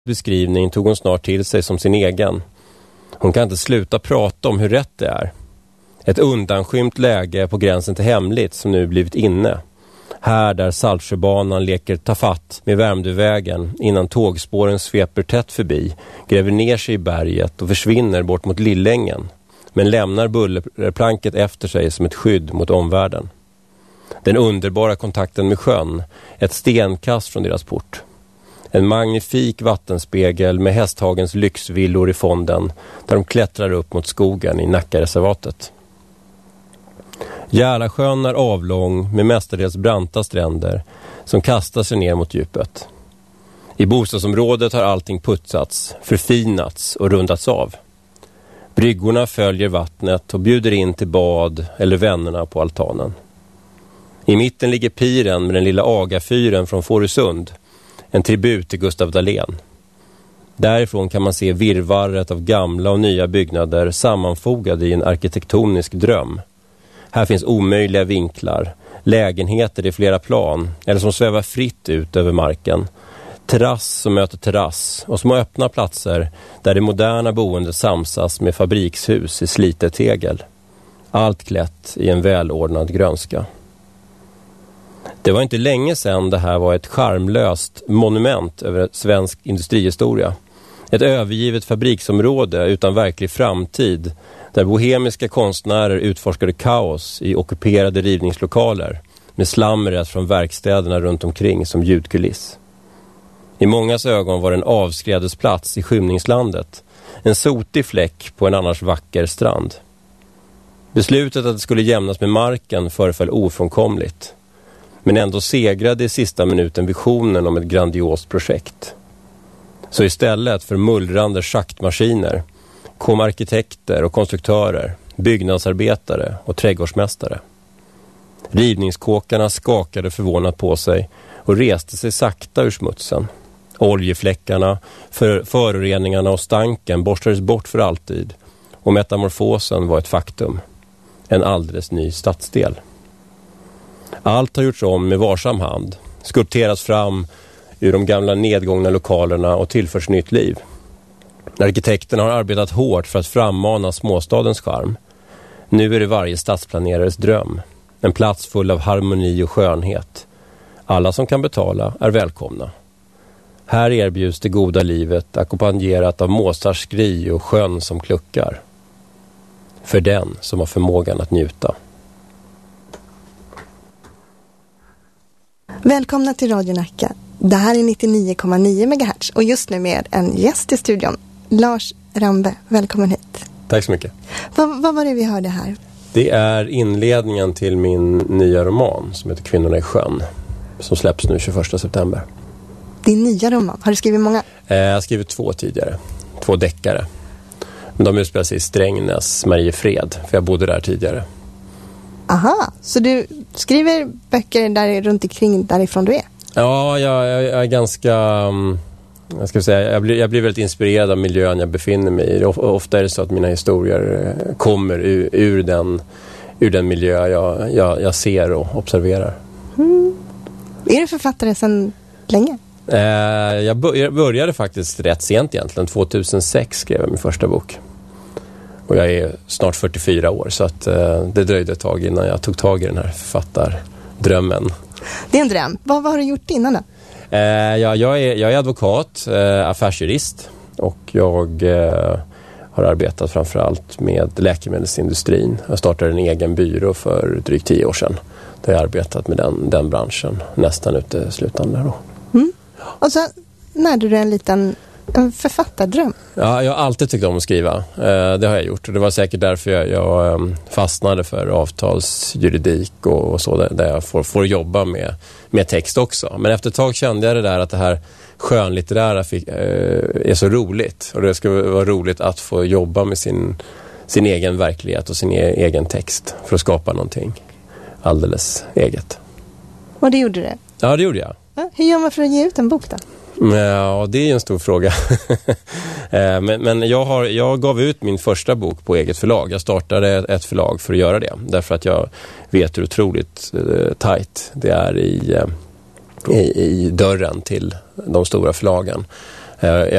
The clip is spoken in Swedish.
Beskrivning tog hon snart till sig som sin egen. Hon kan inte sluta prata om hur rätt det är. Ett undanskymt läge på gränsen till hemligt som nu blivit inne. Här där Saltsjöbanan leker tafatt med Värmdövägen innan tågspåren sveper tätt förbi, gräver ner sig i berget och försvinner bort mot Lillängen, men lämnar bullerplanket efter sig som ett skydd mot omvärlden. Den underbara kontakten med sjön, ett stenkast från deras port. En magnifik vattenspegel med Hästhagens lyxvillor i fonden där de klättrar upp mot skogen i Nackareservatet. Järlasjön är avlång med mestadels branta stränder som kastar sig ner mot djupet. I bostadsområdet har allting putsats, förfinats och rundats av. Bryggorna följer vattnet och bjuder in till bad eller vännerna på altanen. I mitten ligger piren med den lilla Agafyren från Fårösund, en tribut till Gustav Dalén. Därifrån kan man se virrvarret av gamla och nya byggnader sammanfogade i en arkitektonisk dröm. Här finns omöjliga vinklar, lägenheter i flera plan eller som svävar fritt ut över marken. Terrass som möter terrass och små öppna platser där det moderna boendet samsas med fabrikshus i slitet tegel. Allt klätt i en välordnad grönska. Det var inte länge sedan det här var ett charmlöst monument över svensk industrihistoria. Ett övergivet fabriksområde utan verklig framtid där bohemiska konstnärer utforskade kaos i ockuperade rivningslokaler med slamret från verkstäderna runt omkring som ljudkuliss. I mångas ögon var det en avskrädesplats i skymningslandet, en sotig fläck på en annars vacker strand. Beslutet att det skulle jämnas med marken föreföll ofrånkomligt. Men ändå segrade i sista minuten visionen om ett grandiost projekt. Så istället för mullrande schaktmaskiner kom arkitekter och konstruktörer, byggnadsarbetare och trädgårdsmästare. Rivningskåkarna skakade förvånat på sig och reste sig sakta ur smutsen. Oljefläckarna, föroreningarna och stanken borstades bort för alltid och metamorfosen var ett faktum. En alldeles ny stadsdel. Allt har gjorts om med varsam hand, skulpterats fram ur de gamla nedgångna lokalerna och tillförts nytt liv. Arkitekterna har arbetat hårt för att frammana småstadens charm. Nu är det varje stadsplanerares dröm. En plats full av harmoni och skönhet. Alla som kan betala är välkomna. Här erbjuds det goda livet ackompanjerat av måsars skri och sjön som kluckar. För den som har förmågan att njuta. Välkomna till Radio Nacka. Det här är 99,9 MHz och just nu med en gäst i studion, Lars Rambe. Välkommen hit. Tack så mycket. Vad var det vi hörde här? Det är inledningen till min nya roman som heter Kvinnorna i sjön, som släpps nu 21 september. Din nya roman, har du skrivit många? Jag har skrivit 2 tidigare, 2 deckare. Men de utspelar sig i Strängnäs, Mariefred, för jag bodde där tidigare. Aha, så du skriver böcker där runt omkring därifrån du är? Ja, jag är ganska... Jag blir väldigt inspirerad av miljön jag befinner mig i. Ofta är det så att mina historier kommer ur den miljö jag ser och observerar. Är du författare sedan länge? Jag började faktiskt rätt sent egentligen. 2006 skrev jag min första bok. Och jag är snart 44 år så att det dröjde ett tag innan jag tog tag i den här författardrömmen. Det är en dröm. Vad har du gjort innan då? Jag är advokat, affärsjurist och jag har arbetat framförallt med läkemedelsindustrin. Jag startade en egen byrå för drygt 10 år sedan. Där jag arbetat med den branschen nästan uteslutande då. Och så närde du en liten författardröm. Ja, jag har alltid tyckt om att skriva. Det har jag gjort. Och det var säkert därför jag fastnade för avtalsjuridik och så där jag får jobba med text också. Men efter ett tag kände jag det där att det här skönlitterära är så roligt. Och det skulle vara roligt att få jobba med sin egen verklighet och sin egen text för att skapa någonting alldeles eget. Och det gjorde du? Ja, det gjorde jag. Hur gör man för att ge ut en bok då? Ja, det är en stor fråga. Men jag gav ut min första bok på eget förlag. Jag startade ett förlag för att göra det. Därför att jag vet hur otroligt tajt det är i dörren till de stora förlagen. Jag